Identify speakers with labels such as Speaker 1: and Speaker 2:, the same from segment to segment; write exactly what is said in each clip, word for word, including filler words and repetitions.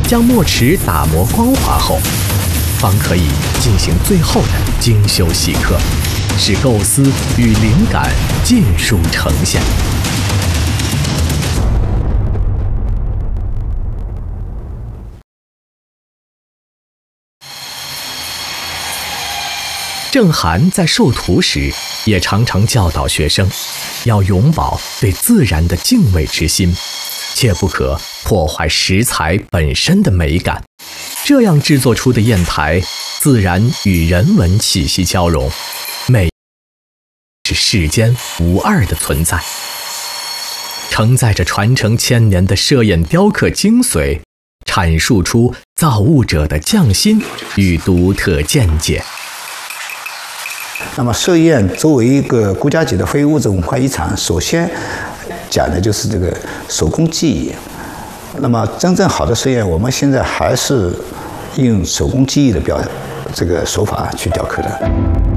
Speaker 1: 将墨池打磨光滑后，方可以进行最后的精修细刻，使构思与灵感尽数呈现。郑涵在授徒时，也常常教导学生，要永葆对自然的敬畏之心，切不可破坏石材本身的美感。这样制作出的砚台，自然与人文气息交融，美是世间无二的存在，承载着传承千年的摄砚雕刻精髓，阐述出造物者的匠心与独特见解。
Speaker 2: 那么摄砚作为一个国家级的非物质文化遗产，首先讲的就是这个手工技艺。那么真正好的摄砚，我们现在还是用手工技艺的表这个手法去雕刻的。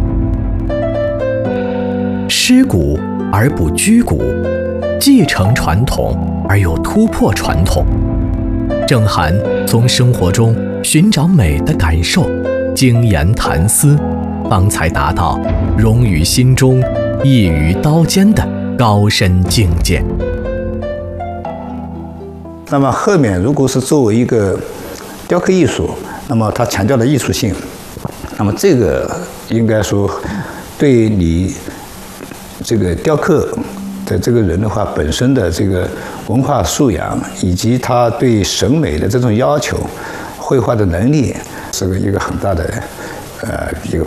Speaker 1: 失古而不居古，继承传统而又突破传统。郑涵从生活中寻找美的感受，精研谈思，方才达到融于心中，溢于刀尖的高深境界。
Speaker 2: 那么后面如果是作为一个雕刻艺术，那么它强调了艺术性，那么这个应该说对你这个雕刻的这个人的话本身的这个文化素养，以及他对审美的这种要求，绘画的能力，是个一个很大的呃一个